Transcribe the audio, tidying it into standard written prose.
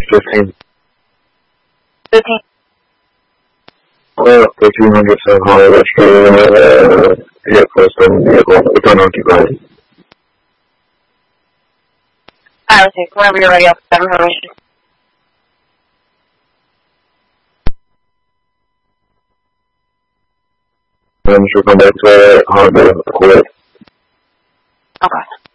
15. 15. Well, 1300 South Hollywood Street, vehicle, it's unoccupied. Alright, let's see. Whenever you're ready, I'll put that information. And she'll come back to Honda Accord. Okay.